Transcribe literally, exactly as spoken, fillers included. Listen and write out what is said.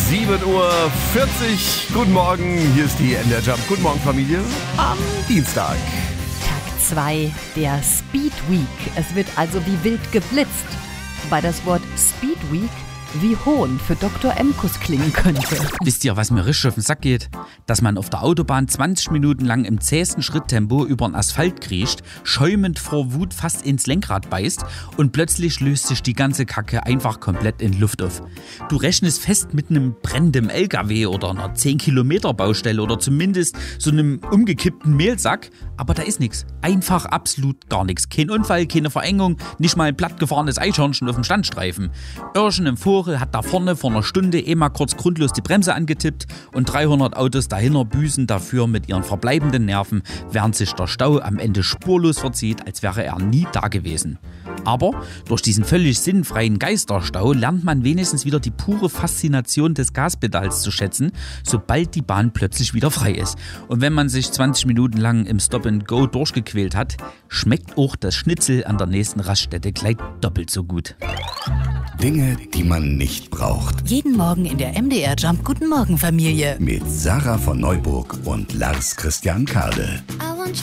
sieben Uhr vierzig. Guten Morgen, hier ist die M D R Jump. Guten Morgen, Familie. Am Dienstag. Tag zwei der Speed Week. Es wird also wie wild geblitzt. Wobei das Wort Speed Week wie Hohn für Doktor Emkus klingen könnte. Wisst ihr, was mir richtig auf den Sack geht? Dass man auf der Autobahn zwanzig Minuten lang im zähesten Schritttempo über den Asphalt kriecht, schäumend vor Wut fast ins Lenkrad beißt und plötzlich löst sich die ganze Kacke einfach komplett in Luft auf. Du rechnest fest mit einem brennenden L K W oder einer zehn Kilometer Baustelle oder zumindest so einem umgekippten Mehlsack, aber da ist nichts. Einfach absolut gar nichts. Kein Unfall, keine Verengung, nicht mal ein plattgefahrenes Eichhörnchen auf dem Standstreifen. Irrchen im Vor hat da vorne vor einer Stunde eh mal kurz grundlos die Bremse angetippt und dreihundert Autos dahinter büßen dafür mit ihren verbleibenden Nerven, während sich der Stau am Ende spurlos verzieht, als wäre er nie da gewesen. Aber durch diesen völlig sinnfreien Geisterstau lernt man wenigstens wieder die pure Faszination des Gaspedals zu schätzen, sobald die Bahn plötzlich wieder frei ist. Und wenn man sich zwanzig Minuten lang im Stop-and-Go durchgequält hat, schmeckt auch das Schnitzel an der nächsten Raststätte gleich doppelt so gut. Dinge, die man nicht braucht. Jeden Morgen in der M D R Jump. Guten Morgen, Familie. Mit Sarah von Neuburg und Lars Christian Kade.